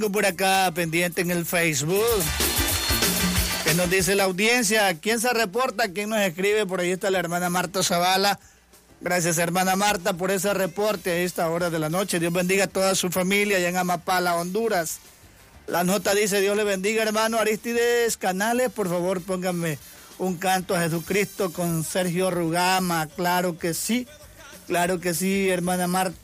Por acá pendiente en el Facebook. ¿Qué nos dice la audiencia? ¿Quién se reporta? ¿Quién nos escribe? Por ahí está la hermana Marta Zavala. Gracias, hermana Marta, por ese reporte a esta hora de la noche. Dios bendiga a toda su familia allá en Amapala, Honduras. La nota dice: Dios le bendiga, hermano Aristides Canales. Por favor, pónganme un canto a Jesucristo con Sergio Rugama. Claro que sí, hermana Marta.